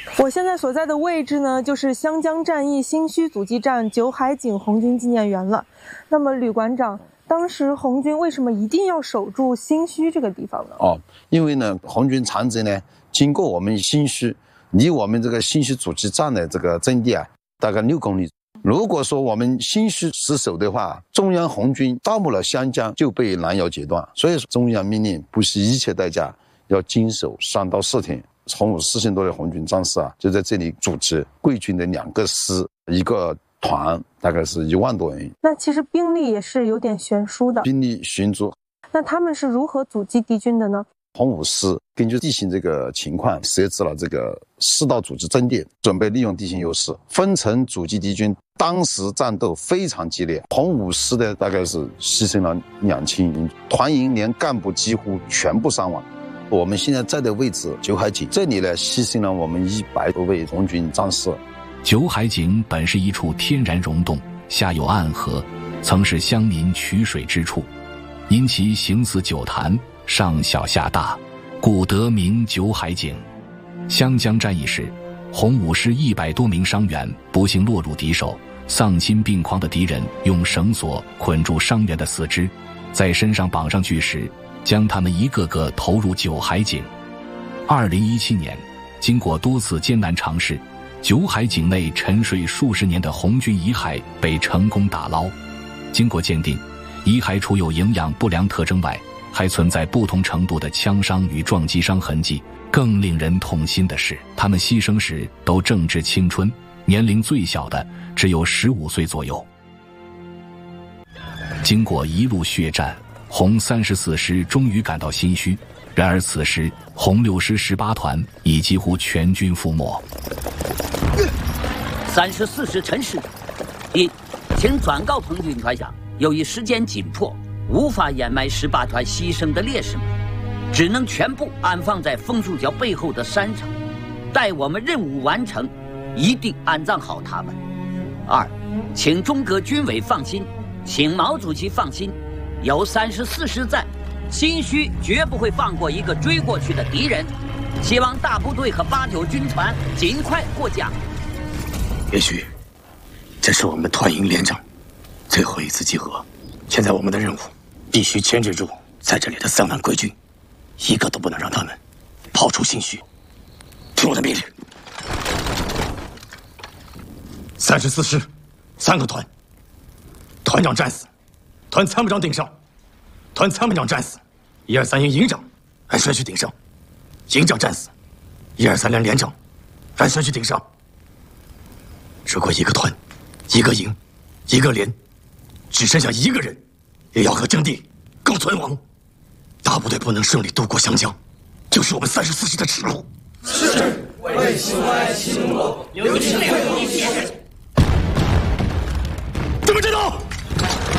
我现在所在的位置呢，就是湘江战役新圩阻击战九海井红军纪念园了。那么吕馆长，当时红军为什么一定要守住新圩这个地方呢？ 因为呢，红军长征呢，经过我们新圩，离我们这个新圩阻击站的这个阵地啊，大概6公里。如果说我们新圩失守的话，中央红军到不了湘江就被拦腰截断。所以说，中央命令不惜一切代价要坚守3到4天。洪武4000多的红军战士啊，就在这里组织贵军的2个师，1个团，大概是1万多人。 那其实兵力也是有点悬殊的， 兵力悬殊。 那他们是如何阻击敌军的呢？ 洪武师根据地形这个情况，设置了这个4道阻击阵地，准备利用地形优势分层阻击敌军。当时战斗非常激烈，洪武师的大概是牺牲了2000人，团营连干部几乎全部伤亡。我们现在在的位置九海井，这里呢牺牲了我们100多位红军战士。 九海井本是一处天然溶洞，下有暗河，曾是乡民取水之处，因其形似酒坛，上小下大，故得名九海井。湘江战役时，洪武师100多名伤员不幸落入敌手，丧心病狂的敌人用绳索捆住伤员的四肢，在身上绑上巨石，将他们一个个投入九海井。2017年，经过多次艰难尝试，九海井内沉睡数十年的红军遗骸被成功打捞。经过鉴定，遗骸除有营养不良特征外，还存在不同程度的枪伤与撞击伤痕迹。更令人痛心的是，他们牺牲时都正值青春，年龄最小的只有15岁左右。经过一路血战，红34师终于赶到新圩，然而此时红6师18团已几乎全军覆没。 34师陈师长，请转告彭军团长，由于时间紧迫，无法掩埋18团牺牲的烈士们，只能全部安放在枫树桥背后的山上，待我们任务完成，一定安葬好他们。2，请中革军委放心，请毛主席放心，有34师在，新圩绝不会放过一个追过去的敌人。希望大部队和89军团尽快过江。 也许这是我们团营连长最后一次集合，现在我们的任务必须牵制住在这里的3万贵军，一个都不能让他们跑出新圩。听我的命令，34师3个团，团长战死，团参谋长顶上，团参谋长战死，123营营长按顺序顶上，营长战死，123连连长按顺序顶上。如果一个团、一个营、一个连只剩下一个人，也要和阵地共存亡。大部队不能顺利渡过湘江，就是我们34师的耻辱。 是，为情爱情诺，留情为一线。 准备战斗！